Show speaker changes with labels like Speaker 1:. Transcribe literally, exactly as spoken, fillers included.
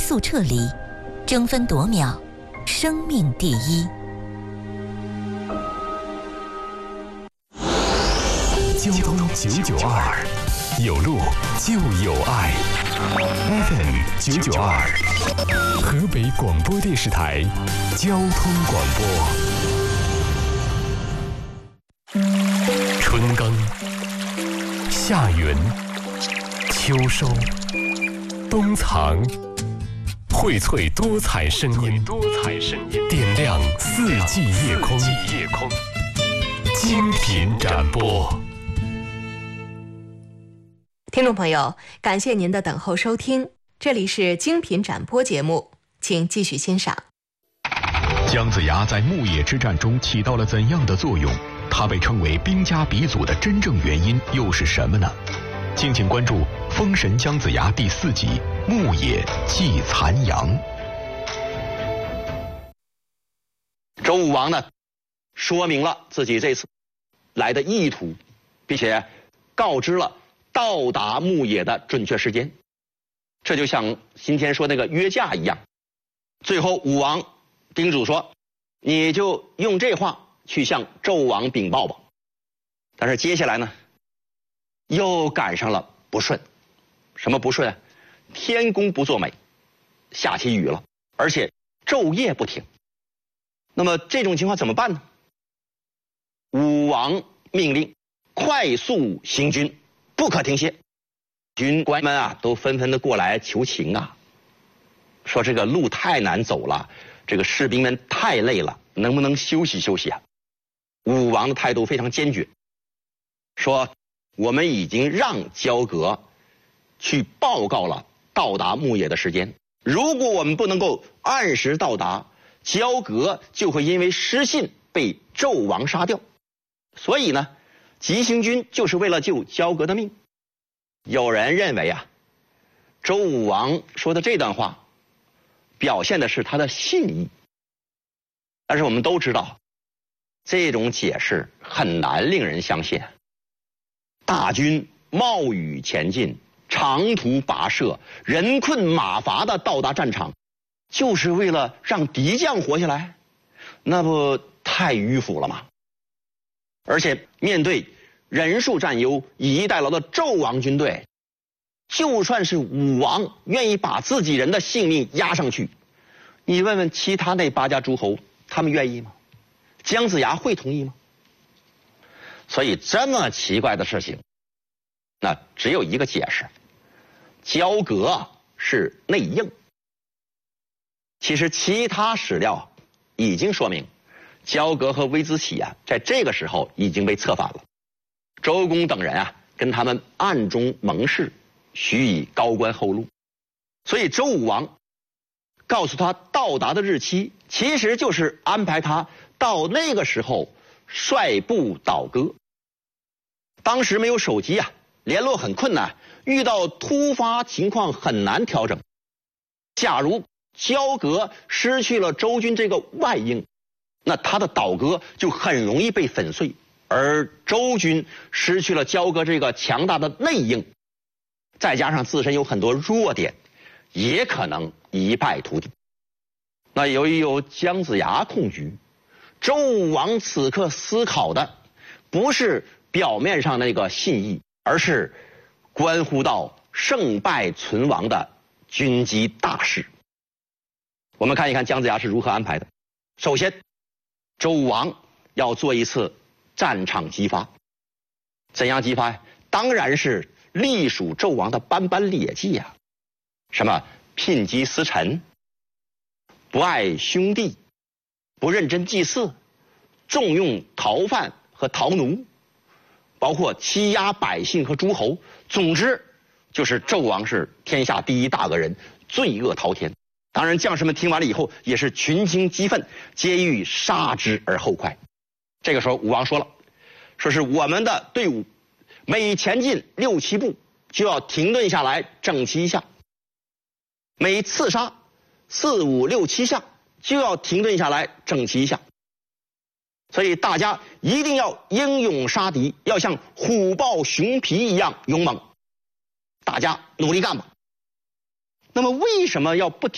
Speaker 1: 速撤离，争分夺秒，生命第一。
Speaker 2: 交通九九二，有路就有爱。F M 九九二，河北广播电视台交通广播。春耕、夏耘、秋收、冬藏，荟萃多彩声音，多彩声音，点亮四季夜空，夜空，精品展播。
Speaker 3: 听众朋友，感谢您的等候收听，这里是精品展播节目，请继续欣赏。
Speaker 4: 姜子牙在牧野之战中起到了怎样的作用？他被称为兵家鼻祖的真正原因又是什么呢？敬请关注《封神姜子牙》第四集《牧野祭残阳》。
Speaker 5: 周武王呢，说明了自己这次来的意图，并且告知了到达牧野的准确时间。这就像今天说那个约架一样。最后武王叮嘱说：“你就用这话去向纣王禀报吧。”但是接下来呢，又赶上了不顺。什么不顺啊？天公不作美，下起雨了，而且昼夜不停。那么这种情况怎么办呢？武王命令快速行军，不可停歇。军官们啊，都纷纷的过来求情啊，说这个路太难走了，这个士兵们太累了，能不能休息休息啊？武王的态度非常坚决，说我们已经让交葛去报告了到达牧野的时间，如果我们不能够按时到达，交葛就会因为失信被纣王杀掉。所以呢，急行军就是为了救交葛的命。有人认为啊，周武王说的这段话表现的是他的信义，但是我们都知道这种解释很难令人相信。大军冒雨前进，长途跋涉，人困马乏的到达战场，就是为了让敌将活下来，那不太迂腐了吗？而且面对人数占优、以逸待劳的纣王军队，就算是武王愿意把自己人的性命押上去，你问问其他那八家诸侯，他们愿意吗？姜子牙会同意吗？所以这么奇怪的事情，那只有一个解释：交葛是内应。其实其他史料已经说明，交葛和微子启啊，在这个时候已经被策反了。周公等人啊，跟他们暗中盟誓，许以高官厚禄。所以周武王告诉他到达的日期，其实就是安排他到那个时候率部倒戈。当时没有手机啊，联络很困难，遇到突发情况很难调整。假如交葛失去了周军这个外应，那他的倒戈就很容易被粉碎，而周军失去了交葛这个强大的内应，再加上自身有很多弱点，也可能一败涂地。那由于有姜子牙控局，周武王此刻思考的不是表面上那个信义，而是关乎到胜败存亡的军机大事。我们看一看姜子牙是如何安排的。首先，周武王要做一次战场激发。怎样激发？当然是隶属纣王的斑斑劣迹呀、啊，什么牝鸡司臣，不爱兄弟，不认真祭祀，重用逃犯和逃奴，包括欺压百姓和诸侯。总之，就是纣王是天下第一大恶人，罪恶滔天。当然，将士们听完了以后也是群情激愤，皆欲杀之而后快。这个时候，武王说了，说是我们的队伍每前进六七步就要停顿下来整齐一下，每刺杀四五六七下就要停顿下来整齐一下。所以大家一定要英勇杀敌，要像虎豹熊皮一样勇猛。大家努力干吧。那么为什么要不停